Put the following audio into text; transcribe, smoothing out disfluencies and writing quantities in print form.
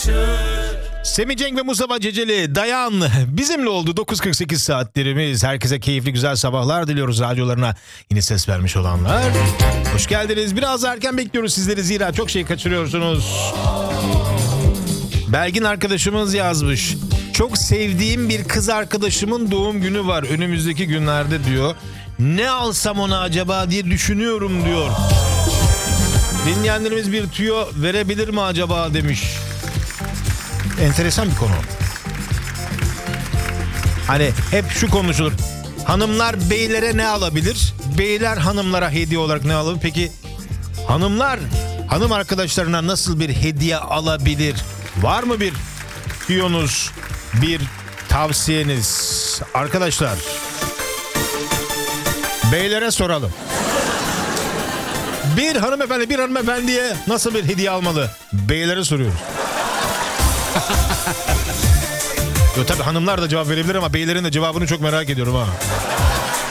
Semih Cenk ve Mustafa Ceceli dayan bizimle oldu. 9.48 saatlerimiz. Herkese keyifli güzel sabahlar diliyoruz. Radyolarına yine ses vermiş olanlar. Hoş geldiniz. Biraz erken bekliyoruz sizleri, zira çok şey kaçırıyorsunuz. Belgin arkadaşımız yazmış. Çok sevdiğim bir kız arkadaşımın doğum günü var önümüzdeki günlerde diyor. Ne alsam ona acaba diye düşünüyorum diyor. Dinleyenlerimiz bir tüyo verebilir mi acaba demiş. Enteresan bir konu. Hani hep şu konuşulur. Hanımlar beylere ne alabilir? Beyler hanımlara hediye olarak ne alabilir? Peki hanımlar hanım arkadaşlarına nasıl bir hediye alabilir? Var mı bir tüyonuz, bir tavsiyeniz? Arkadaşlar, beylere soralım. Bir hanımefendi bir hanımefendiye nasıl bir hediye almalı? Beylere soruyoruz. Yo, tabii hanımlar da cevap verebilir ama beylerin de cevabını çok merak ediyorum ha.